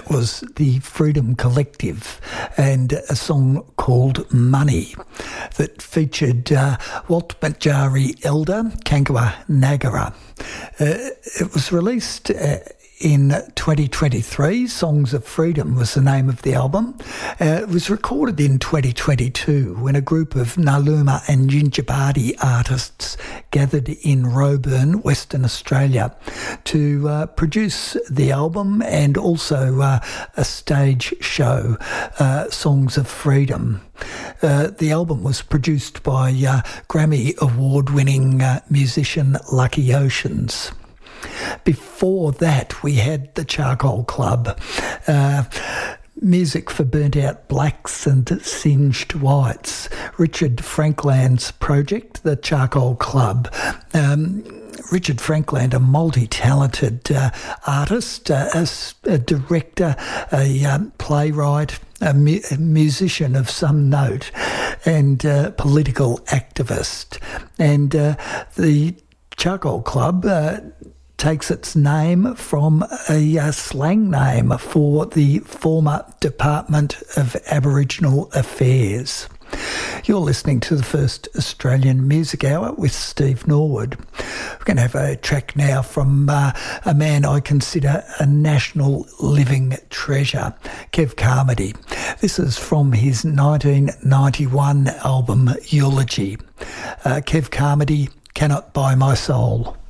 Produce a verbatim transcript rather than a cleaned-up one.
was the Freedom Collective and a song called Money that featured uh, Walt Majari Elder, Kankwa Nagara. Uh, it was released uh, in twenty twenty-three. Songs of Freedom was the name of the album. Uh, it was recorded in twenty twenty-two when a group of Naluma and Yindjibarndi artists gathered in Roebourne, Western Australia, to uh, produce the album and also uh, a stage show, uh, Songs of Freedom. Uh, the album was produced by uh, Grammy Award-winning uh, musician Lucky Oceans. Before that, we had the Charcoal Club, uh, music for burnt-out blacks and singed whites. Richard Frankland's project, the Charcoal Club. Um, Richard Frankland, a multi-talented uh, artist, uh, a, a director, a um, playwright, a, mu- a musician of some note, and uh, political activist. And uh, the Charcoal Club Uh, takes its name from a uh, slang name for the former Department of Aboriginal Affairs. You're listening to the first Australian Music Hour with Steve Norwood. We're going to have a track now from uh, a man I consider a national living treasure, Kev Carmody. This is from his nineteen ninety-one album Eulogy. Uh, Kev Carmody, Cannot Buy My Soul.